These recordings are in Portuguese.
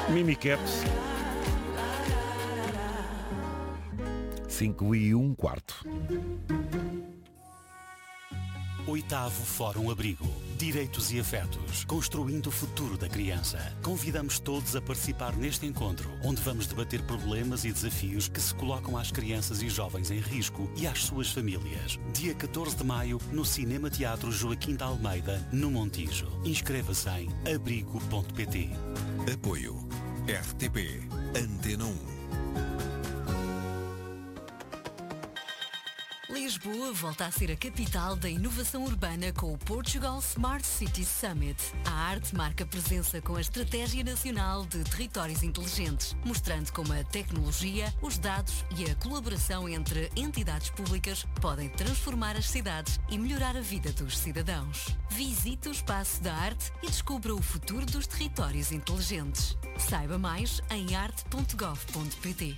Mimicaps. 5:15. 8º Fórum Abrigo. Direitos e afetos. Construindo o futuro da criança. Convidamos todos a participar neste encontro, onde vamos debater problemas e desafios que se colocam às crianças e jovens em risco e às suas famílias. Dia 14 de maio, no Cinema Teatro Joaquim de Almeida, no Montijo. Inscreva-se em abrigo.pt. Apoio RTP Antena 1. Lisboa volta a ser a capital da inovação urbana com o Portugal Smart Cities Summit. A arte marca presença com a Estratégia Nacional de Territórios Inteligentes, mostrando como a tecnologia, os dados e a colaboração entre entidades públicas podem transformar as cidades e melhorar a vida dos cidadãos. Visite o Espaço da Arte e descubra o futuro dos territórios inteligentes. Saiba mais em arte.gov.pt.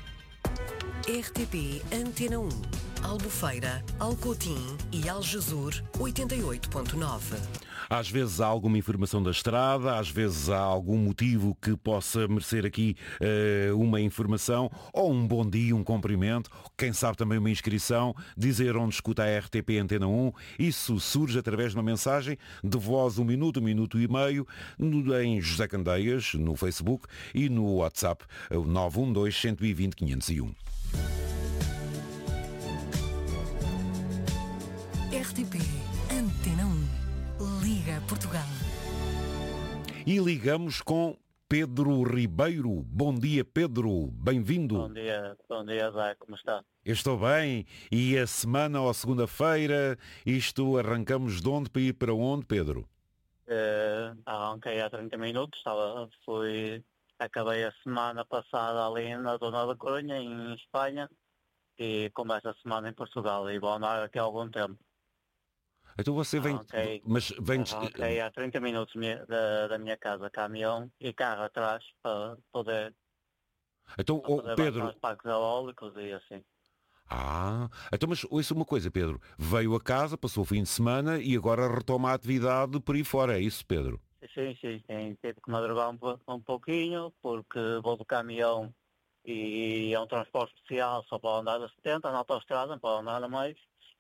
RTP Antena 1, Albufeira, Alcotim e Aljezur 88.9. Às vezes há alguma informação da estrada, às vezes há algum motivo que possa merecer aqui uma informação, ou um bom dia, um cumprimento, quem sabe também uma inscrição, dizer onde escuta a RTP Antena 1. Isso surge através de uma mensagem de voz, um minuto e meio, em José Candeias, no Facebook e no WhatsApp, 912-120-501. RTP Antena 1. Liga Portugal. E ligamos com Pedro Ribeiro. Bom dia, Pedro. Bem-vindo. Bom dia, Zé. Como está? Eu estou bem. E a semana ou a segunda-feira, isto arrancamos de onde para ir para onde, Pedro? Arranquei há 30 minutos. Acabei a semana passada ali na zona da Corunha, em Espanha, e começo a semana em Portugal. E vou andar aqui há algum tempo. Então você vem... Arranquei há 30 minutos da minha casa, caminhão e carro atrás, para poder... Então, Pedro... os parques eólicos e assim. Então, mas ouça uma coisa, Pedro. Veio a casa, passou o fim de semana e agora retoma a atividade por aí fora, é isso, Pedro? Sim. Tive que madrugar um pouquinho, porque vou do caminhão e é um transporte especial, só para andar a 70 na autoestrada, não pode andar a mais.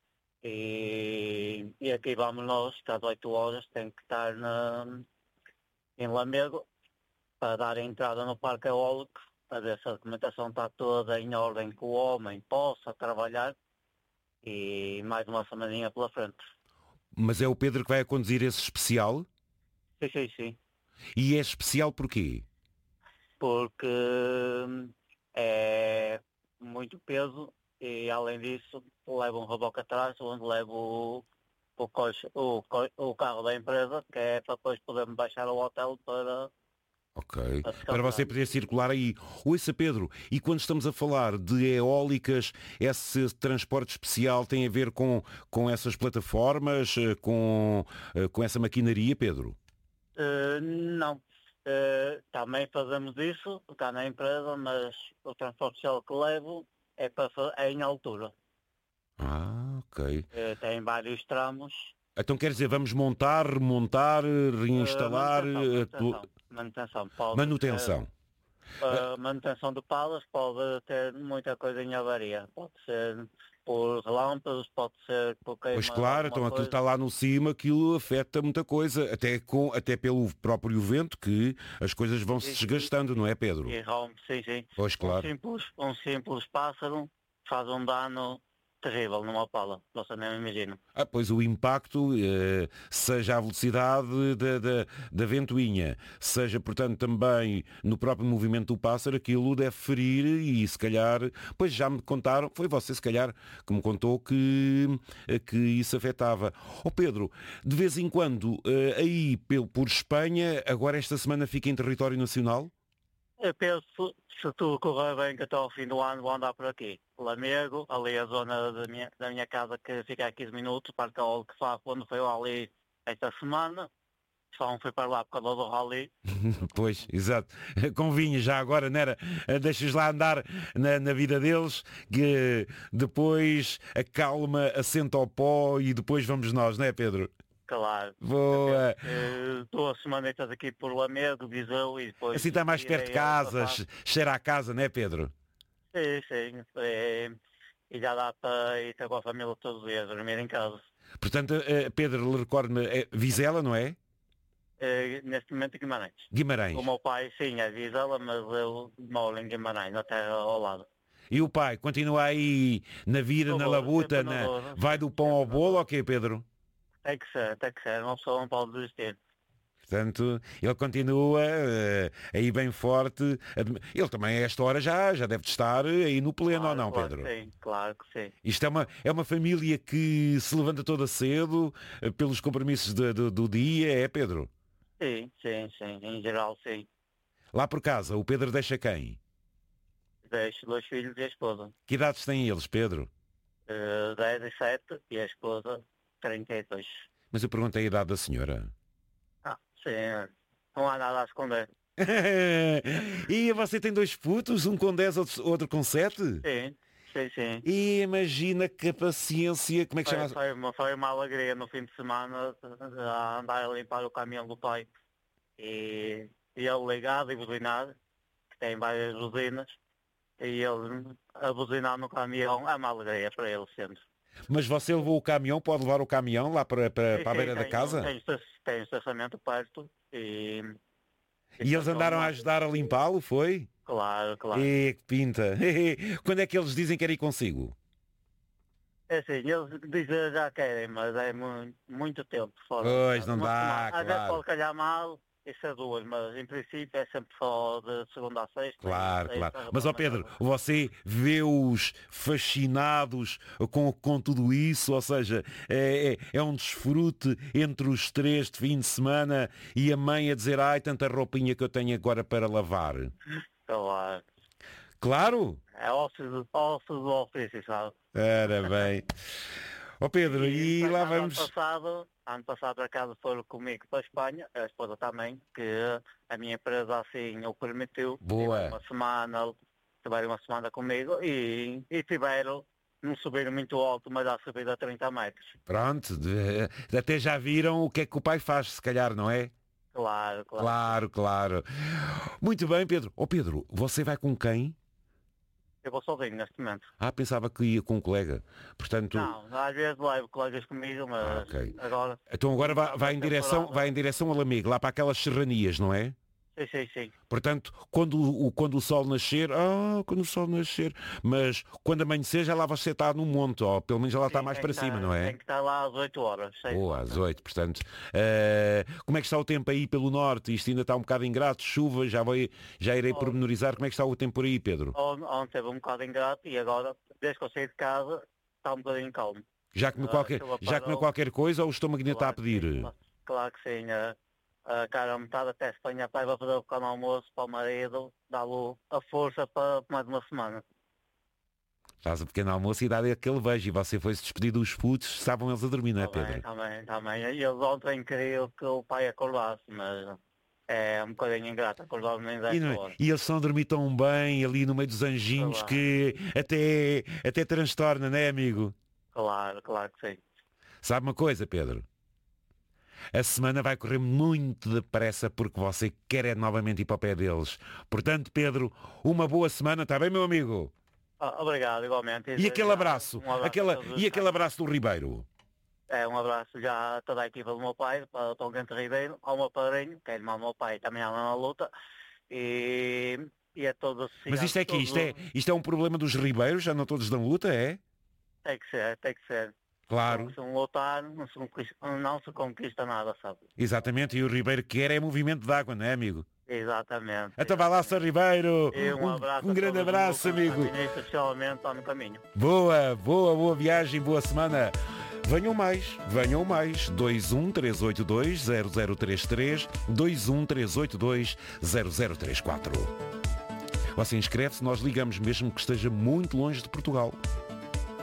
E aqui vamos nós, que às 8 horas tem que estar em Lamego para dar a entrada no parque eólico, para ver se a documentação está toda em ordem, que o homem possa trabalhar, e mais uma semaninha pela frente. Mas é o Pedro que vai conduzir esse especial? Sim. E é especial porquê? Porque é muito peso e, além disso, levo um reboque atrás, onde levo o carro da empresa, que é para depois poder-me baixar ao hotel para... Ok, para você poder circular aí. Ouça, Pedro, e quando estamos a falar de eólicas, esse transporte especial tem a ver com essas plataformas, com essa maquinaria, Pedro? Não. Também fazemos isso, cá na empresa, mas o transporte especial que levo é em altura. Ok. Tem vários tramos. Então quer dizer, vamos montar, remontar, reinstalar... Manutenção. Manutenção de palas pode ter muita coisa em avaria. Pode ser por relâmpagos, pode ser por queima. Pois claro, então aquilo está lá no cima, aquilo afeta muita coisa, até pelo próprio vento, que as coisas vão se desgastando, não é, Pedro? E rompe, sim. Pois claro. Um simples pássaro faz um dano terrível numa pala, você nem imagina. Pois o impacto, seja a velocidade da ventoinha, seja, portanto, também no próprio movimento do pássaro, aquilo deve ferir e, se calhar, pois já me contaram, foi você, se calhar, que me contou que isso afetava. Pedro, de vez em quando, aí por Espanha, agora esta semana fica em território nacional? Eu penso, se tudo correr bem, que até ao fim do ano vou andar por aqui. Lamego, ali a zona da minha casa, que fica a 15 minutos, parque eólico que faz quando foi ali esta semana. Só não foi para lá por causa do rally. Pois, exato. Convinha já agora, não era? Deixas lá andar na vida deles, que depois a calma assenta ao pó e depois vamos nós, não é, Pedro? Claro. Boa. 2 semanitas aqui por Lamego, Viseu e depois... Assim está mais perto de casa, cheira a casa, não é, Pedro? Sim, sim. E já dá para ir ter com a família todos os dias, dormir em casa. Portanto, Pedro, recordo-me, Vizela, não é? Neste momento em Guimarães. Guimarães. O meu pai, sim, é Vizela, mas eu moro em Guimarães, na terra ao lado. E o pai continua aí na vida, No na bolo, labuta, sempre no bolo. vai do pão ao bolo, ok, Pedro? Tem que ser. Uma pessoa não pode desistir. Portanto, ele continua aí bem forte. Ele também a esta hora já deve estar aí no pleno, Claro, ou não, claro Pedro? que sim, claro que sim. Isto é uma família que se levanta toda cedo pelos compromissos do dia, é, Pedro? Sim, em geral sim. Lá por casa, o Pedro deixa quem? Deixo 2 filhos e a esposa. Que idades têm eles, Pedro? 10 e 7 e a esposa 32. Mas eu perguntei a idade da senhora. Sim, não há nada a esconder. E você tem 2 putos, um com 10, outro com 7? Sim. E imagina que a paciência, como é que chama? Foi uma alegria no fim de semana a andar a limpar o caminhão do pai. E ele ligado e buzinar, que tem várias buzinas, e ele a buzinar no caminhão é uma alegria para ele sempre. Mas você levou o caminhão, pode levar o caminhão lá para a beira da casa? Tem estacionamento perto e eles andaram a ajudar a limpá-lo, foi? Claro. E que pinta. Quando é que eles dizem que querem ir consigo? É assim, eles dizem já querem, mas é muito tempo fora. Pois, não dá, Às vezes claro. pode calhar mal, isso é 2, mas em princípio é sempre só de segunda a sexta. Claro. Mas, ó Pedro, Pedro, você vê-os fascinados com tudo isso, ou seja, é um desfrute entre os 3 de fim de semana e a mãe a dizer, ai, tanta roupinha que eu tenho agora para lavar. Claro. Claro? É ossos do ofício, sabe? Era bem. Ó Pedro, e lá vamos... Ano passado, por acaso, foram comigo para a Espanha, a esposa também, que a minha empresa assim o permitiu. Boa. Tiveram uma semana comigo e não subiram muito alto, mas já subiram a 30 metros. Pronto, até já viram o que é que o pai faz, se calhar, não é? Claro. Muito bem, Pedro. Ó Pedro, você vai com quem? Eu vou sozinho neste momento. Pensava que ia com um colega. Portanto... Não, às vezes levo colegas comigo, mas ok. agora... Então agora vai em direção a Lamego, lá para aquelas serranias, não é? Sim. Portanto, quando o sol nascer, mas quando amanhecer já lá você está no monte, ou pelo menos já lá está mais para cima, não é? Tem que estar lá às 8 horas. Às 8, portanto. Como é que está o tempo aí pelo norte? Isto ainda está um bocado ingrato, chuva, já irei pormenorizar. Como é que está o tempo por aí, Pedro? Ontem teve um bocado ingrato e agora, desde que eu saí de casa, está um bocadinho calmo. Já comeu qualquer coisa ou o estômago ainda está a pedir? Claro que sim. A cara metade até Espanha para fazer o pequeno almoço para o marido, dá-lhe a força para mais uma semana. Faz o pequeno almoço e dá-lhe aquele beijo. E você foi-se despedir dos putos, estavam eles a dormir, não é, Pedro? Também. E eles ontem queriam que o pai acordasse, mas é um bocadinho ingrato acordar nem 10 horas. E eles estão a dormir tão bem ali no meio dos anjinhos que até transtorna, não é, amigo? Claro que sim. Sabe uma coisa, Pedro? A semana vai correr muito depressa porque você quer novamente ir para o pé deles. Portanto, Pedro, uma boa semana, está bem, meu amigo? Obrigado, igualmente. E aquele abraço, aquele abraço do Ribeiro. É, um abraço já a toda a equipa do meu pai, para o Tom Gante Ribeiro, ao meu padrinho, que é irmão do meu pai, também anda na luta. E a todos... Mas isto é um problema dos Ribeiros, já não todos dão luta, é? Tem que ser. Claro. Se um lutar, não se conquista nada, sabe? Exatamente, e o Ribeiro quer é movimento de água, não é, amigo? Exatamente. Então vai lá, Sr. Ribeiro. Um grande abraço, amigo. Especialmente lá no caminho. Boa viagem, boa semana. Venham mais. 213820033, 213820034. Você inscreve-se, nós ligamos mesmo que esteja muito longe de Portugal.